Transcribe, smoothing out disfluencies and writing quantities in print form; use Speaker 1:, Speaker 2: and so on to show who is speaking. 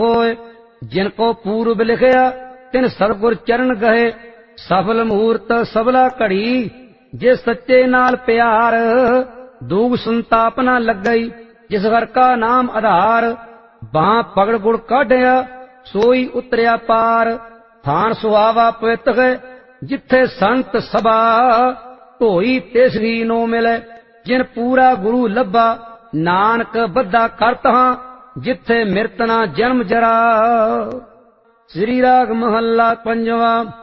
Speaker 1: ਹੋਏ। ਜਿਨ ਕੋ ਪੂਰਬ ਲਿਖਿਆ ਤਿਨ ਸਤਿਗੁਰ ਚਰਨ ਗਏ। ਸਫਲ ਮਹੂਰਤ ਸਬਲਾ ਘੜੀ ਜੇ ਸੱਚੇ ਨਾਲ ਪਿਆਰ। ਦੂਗ ਸੰਤਾਪ ਨਾ ਲੱਗਈ ਜਿਸ ਹਰ ਕਾ ਨਾਮ ਆਧਾਰ। ਬਾਹ ਪਗੜ ਗੁੜ ਕਾਢਿਆ ਸੋਈ ਉਤਰਿਆ ਪਾਰ। ਥਾਨ ਸੁਹਾਵਾ ਪਵਿੱਤ ਹੈ ਜਿੱਥੇ ਸੰਤ ਸਭਾ। ਢੋਈ ਤੇਸਰੀ ਨੋ ਮਿਲੇ ਜਿਨ ਪੂਰਾ ਗੁਰੂ ਲੱਭਾ। ਨਾਨਕ ਬੱਧਾ ਕਰਤ ਹਾਂ ਜਿੱਥੇ ਮਿਰਤ ਨਾ ਜਨਮ ਜਰਾ। ਸ੍ਰੀ ਰਾਗ ਮਹੱਲਾ ਪੰਜਵਾਂ।